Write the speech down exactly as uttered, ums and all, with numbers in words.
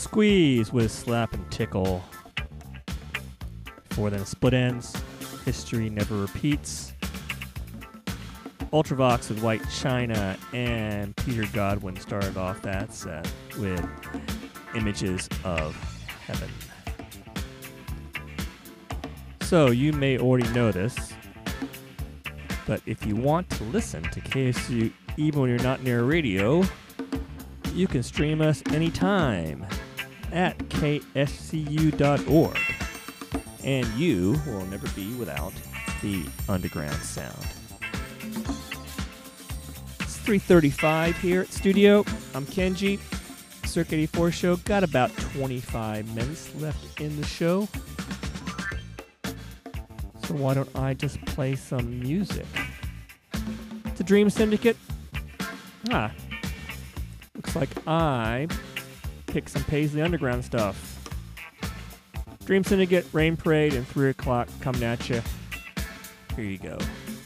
Squeeze with Slap and Tickle. Before then, Split Ends, History Never Repeats. Ultravox with White China, and Peter Godwin started off that set with Images of Heaven. So you may already know this, but if you want to listen to K S U even when you're not near a radio, you can stream us anytime at K S C U dot org, and you will never be without the underground sound. It's three thirty-five here at studio. I'm Kenji, Circuit eighty-four show. Got about twenty-five minutes left in the show. So why don't I just play some music? It's a Dream Syndicate. Ah, looks like I picked some Paisley Underground stuff. Dream Syndicate, Rain Parade, and three o'clock coming at you. Here you go.